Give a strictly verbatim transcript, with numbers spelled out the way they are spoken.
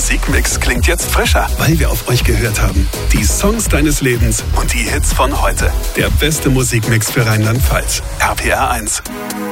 Musikmix klingt jetzt frischer, weil wir auf euch gehört haben. Die Songs deines Lebens und die Hits von heute. Der beste Musikmix für Rheinland-Pfalz. R P R eins.